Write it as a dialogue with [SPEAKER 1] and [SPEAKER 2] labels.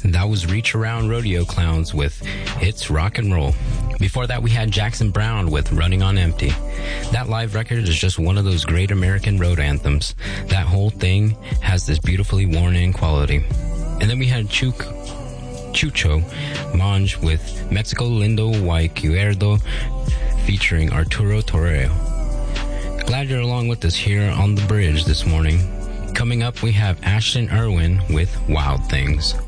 [SPEAKER 1] That was Reach Around Rodeo Clowns with It's Rock and Roll. Before that, we had Jackson Browne with Running on Empty. That live record is just one of those great American road anthems. That whole thing has this beautifully worn-in quality. And then we had Chucho Monge with Mexico Lindo y Cuerdo featuring Arturo Torreo. Glad you're along with us here on the bridge this morning. Coming up, we have Ashton Irwin with Wild Things.